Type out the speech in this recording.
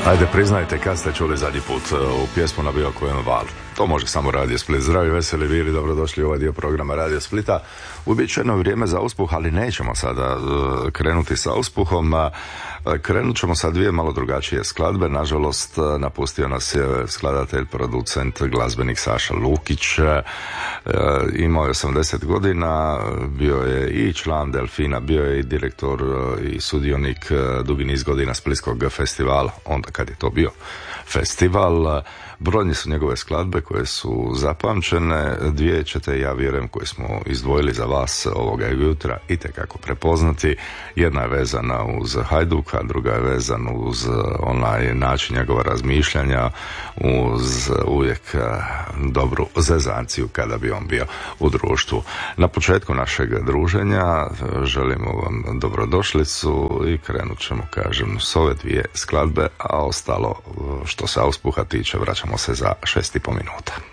Ajde, priznajte kad ste čuli zadnji put u pjesmu na bilo kojem valu. To može samo Radio Split. Zdravi, veseli bili, dobrodošli u ovaj dio programa Radio Splita. Uobičajeno vrijeme za uspuh, ali nećemo sada krenuti sa uspuhom. Krenut ćemo sa dvije malo drugačije skladbe. Nažalost, napustio nas je skladatelj, producent, glazbenik Saša Lukić. Imao je 80 godina, bio je i član Delfina, bio je i direktor i sudionik dugi niz godina Splitskog festivala, onda kad je to bio festival. Brojne su njegove skladbe koje su zapamćene, dvije ćete, ja vjerujem, koje smo izdvojili za vas ovoga jutra itekako prepoznati. Jedna je vezana uz Hajduka, druga je vezana uz onaj način njegova razmišljanja, uz uvijek dobru zezanciju kada bi on bio u društvu. Na početku našeg druženja želimo vam dobrodošlicu i krenut ćemo, kažem, s ove dvije skladbe, a ostalo što se auspuha tiče vraćamo se za 6,5 minuta.